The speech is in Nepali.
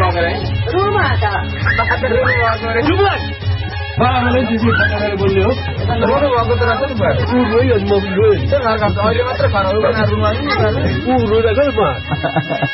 बाबाले दिदी भनेर बोल्ने हो रोड भएको त रहेछ नि उ रोइ म रोइ अहिले मात्र खराब बनाएर रुमा नि उ रोइरहेको नि